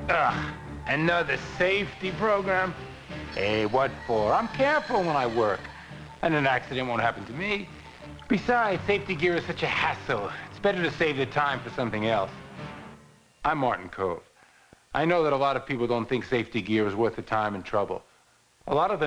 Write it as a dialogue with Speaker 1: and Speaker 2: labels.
Speaker 1: Ugh, another safety program? Hey, what for? I'm careful when I work. And an accident won't happen to me. Besides, safety gear is such a hassle. It's better to save the time for something else. I'm Martin Kove. I know that a lot of people don't think safety gear is worth the time and trouble. A lot of them